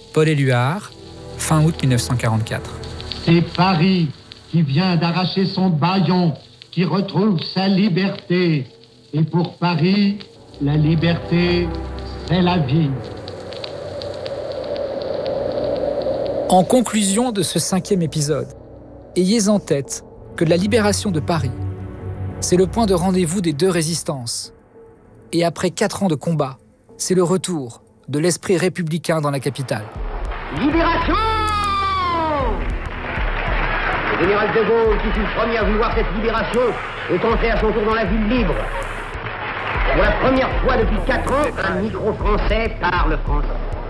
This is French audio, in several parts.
Paul Éluard, fin août 1944. C'est Paris qui vient d'arracher son bâillon, qui retrouve sa liberté. Et pour Paris, la liberté, c'est la vie. En conclusion de ce 5e épisode, ayez en tête que la libération de Paris, c'est le point de rendez-vous des deux résistances. Et après 4 ans de combat, c'est le retour de l'esprit républicain dans la capitale. Libération! Le général de Gaulle, qui fut le premier à vouloir cette libération, est entré à son tour dans la ville libre. Pour la première fois depuis 4 ans, un micro français parle français.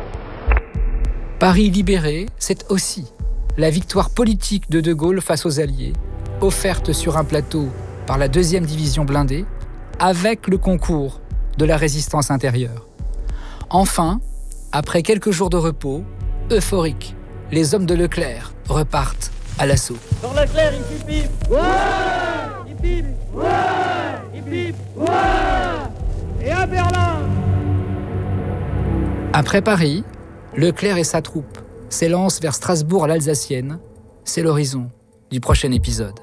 Paris libéré, c'est aussi la victoire politique de Gaulle face aux Alliés, offerte sur un plateau par la 2e division blindée, avec le concours de la résistance intérieure. Enfin, après quelques jours de repos, euphoriques, les hommes de Leclerc repartent à l'assaut. Dans Leclerc, il pipe. Ouais! Il pipe. Ouais! Il pipe. Ouais! Et à Berlin. Après Paris, Leclerc et sa troupe s'élancent vers Strasbourg l'Alsacienne. C'est l'horizon du prochain épisode.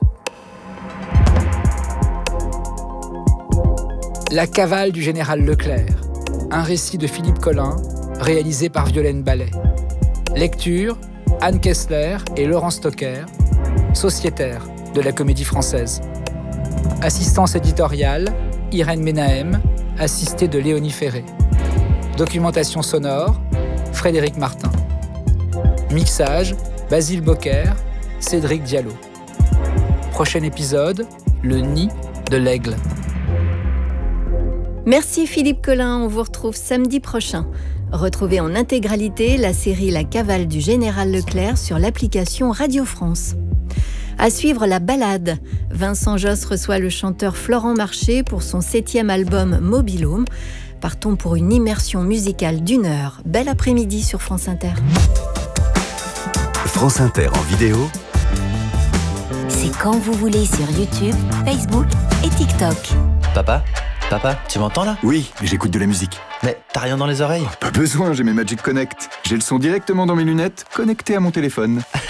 La cavale du général Leclerc, un récit de Philippe Collin, réalisé par Violaine Ballet. Lecture, Anne Kessler et Laurent Stocker, sociétaires de la Comédie Française. Assistance éditoriale, Irène Menahem, assistée de Léonie Ferré. Documentation sonore, Frédéric Martin. Mixage, Basile Bocquer, Cédric Diallo. Prochain épisode, le nid de l'aigle. Merci Philippe Collin, on vous retrouve samedi prochain. Retrouvez en intégralité la série La cavale du général Leclerc sur l'application Radio France. À suivre La balade. Vincent Josse reçoit le chanteur Florent Marché pour son 7e album Mobil-Home. Partons pour une immersion musicale d'1 heure. Bel après-midi sur France Inter. France Inter en vidéo. C'est quand vous voulez sur YouTube, Facebook et TikTok. Papa, tu m'entends là? Oui, j'écoute de la musique. Mais t'as rien dans les oreilles? Pas besoin, j'ai mes Magic Connect. J'ai le son directement dans mes lunettes, connecté à mon téléphone.